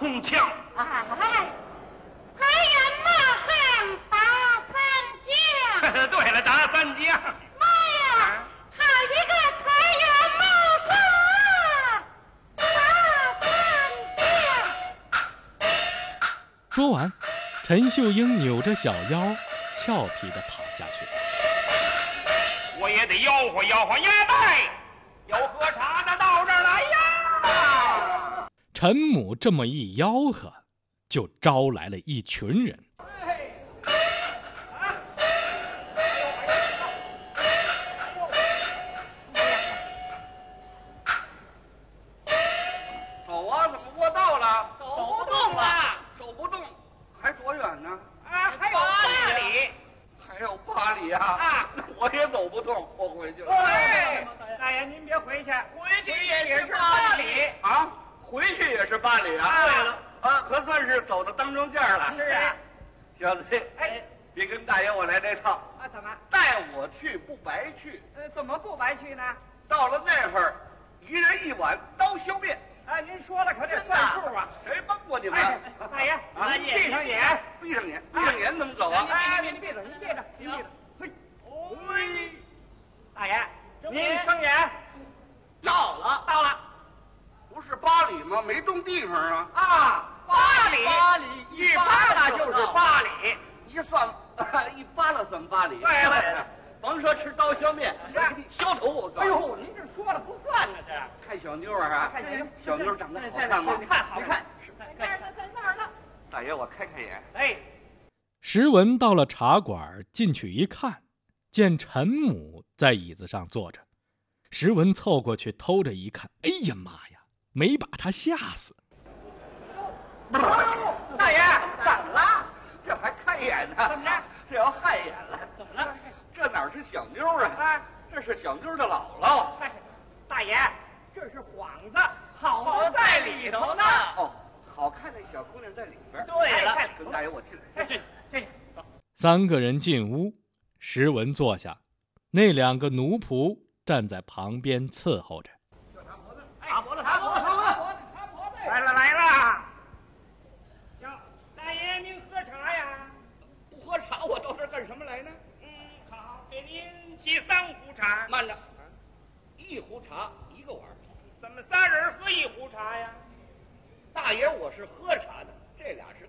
空腔。 哎，财源马上打三将。 对了，打三将。 妈呀，好一个财源茂盛，打三将！ 说完，陈秀英扭着小腰，俏皮地跑下去了。 我也得吆喝吆喝，呀拜，有喝茶的到这儿来呀！ 陈母这么一吆喝，就招来了一群人。 走啊，怎么过道了？ 走不动了， 走不动，还多远呢？ 啊，还有8里。 还有8里啊！ 啊， 我也走不动，我回去了。 哎，大爷您别回去，回去也是8里啊，回去也是8里啊！ 对了， 啊，可算是走到当中间了。 是啊， 小子， 哎， 别跟大爷我来这套。 啊，怎么？ 带我去不白去。 怎么不白去呢？ 到了那会儿，一人1碗刀削面。 啊，您说了可得算数啊！ 谁帮过你们？ 大爷，您闭上眼， 闭上眼，闭上眼怎么走啊？ 哎，您闭着，您闭着，您闭着。嘿，嘿，大爷，您睁眼。到了，到了。 不是8里吗？没动地方啊。 啊，8里，8里，一扒拉就是8里， 一算一扒拉算8里。 对了， 甭说吃刀削面，削头我告诉你。 哎呦，您这说了不算呢，这看小妞啊， 看小妞， 小妞长得好看吗？ 看好看。 在那儿呢。 大爷，我开开眼。 哎， 石文到了茶馆，进去一看，见陈母在椅子上坐着。石文凑过去偷着一看，哎呀妈呀，没把他吓死。 大爷，怎么了？ 这还看眼呢？ 怎么着？ 这要害眼了？ 怎么了？ 这哪是小妞啊？这是小妞的姥姥。 大爷，这是幌子，好在里头呢。 哦，好看的小姑娘在里边。 对了， 跟大爷我进来。 进，走。 3个人进屋，石文坐下，那2个奴仆站在旁边伺候着。 擦脖子，来了。大爷您喝茶呀？ 不喝茶，我到这儿干什么来呢？ 好，给您沏3壶茶。 慢着，1壶茶1个碗。 怎么3人喝1壶茶呀？ 大爷，我是喝茶的，这俩